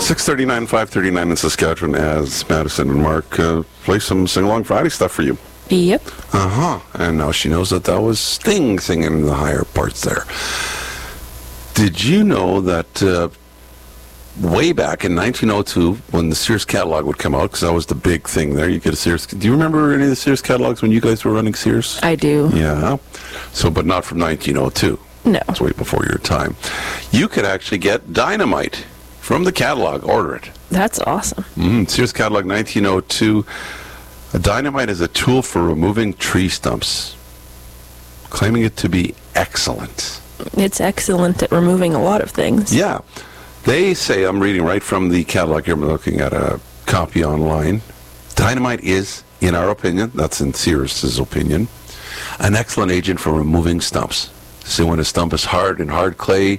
6:39, 5:39 in Saskatchewan as Madison and Mark play some Sing-Along Friday stuff for you. Yep. And now she knows that was Sting singing in the higher parts there. Did you know that way back in 1902, when the Sears catalog would come out, because that was the big thing there, you get a Sears. Do you remember any of the Sears catalogs when you guys were running Sears? I do. Yeah. So, but not from 1902. No. It's way before your time. You could actually get Dynamite from the catalog. Order it. That's awesome. Sears catalog 1902. A Dynamite is a tool for removing tree stumps, claiming it to be excellent. It's excellent at removing a lot of things. Yeah. They say, I'm reading right from the catalog here, I'm looking at a copy online. Dynamite is, in our opinion, that's in Sears' opinion, an excellent agent for removing stumps. So when a stump is hard in hard clay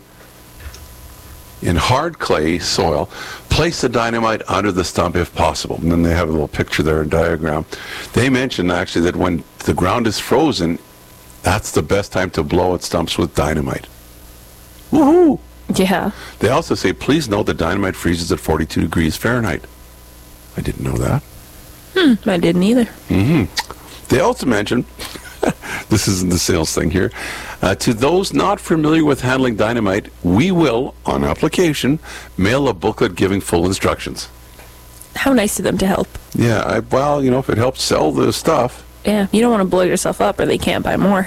soil, place the dynamite under the stump if possible. And then they have a little picture there, a diagram. They mention actually that when the ground is frozen, that's the best time to blow at stumps with dynamite. Woohoo! Yeah. They also say, please note that dynamite freezes at 42 degrees Fahrenheit. I didn't know that. I didn't either. They also mention, this isn't the sales thing here, to those not familiar with handling dynamite, we will, on application, mail a booklet giving full instructions. How nice of them to help. Yeah, well, if it helps sell the stuff. Yeah, you don't want to blow yourself up or they can't buy more.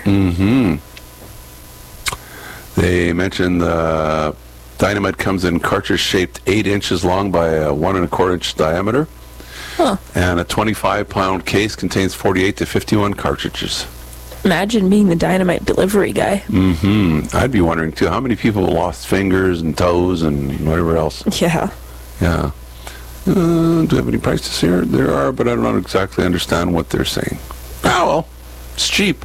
They mentioned the dynamite comes in cartridge shaped 8 inches long by a 1 1/4 inch diameter. And a 25-pound case contains 48 to 51 cartridges. Imagine being the dynamite delivery guy. I'd be wondering, too, how many people lost fingers and toes and whatever else? Yeah. Yeah. Do you have any prices here? There are, but I don't exactly understand what they're saying. Well, it's cheap.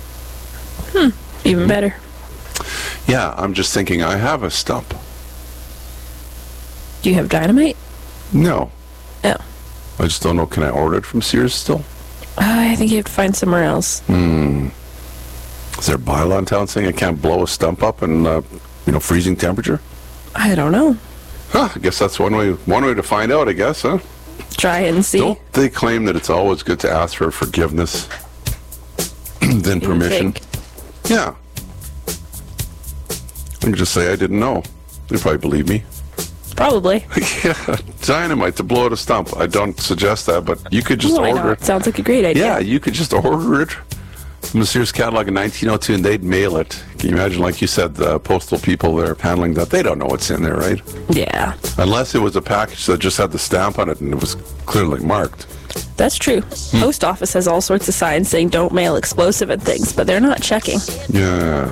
Even better. Yeah, I'm just thinking, I have a stump. Do you have dynamite? No. Oh. I just don't know, can I order it from Sears still? I think you have to find somewhere else. Is there a bylaw in town saying I can't blow a stump up in, freezing temperature? I don't know. I guess that's one way to find out, I guess, huh? Try and see. Don't they claim that it's always good to ask for forgiveness than permission? Yeah. I can just say I didn't know. They probably believe me. Probably. Yeah, dynamite to blow out a stump. I don't suggest that, but you could just order it. Sounds like a great idea. Yeah, you could just order it from the Sears catalog in 1902, and they'd mail it. Can you imagine, like you said, the postal people there handling that? They don't know what's in there, right? Yeah. Unless it was a package that just had the stamp on it and it was clearly marked. That's true. Post office has all sorts of signs saying don't mail explosive and things, but they're not checking. Yeah.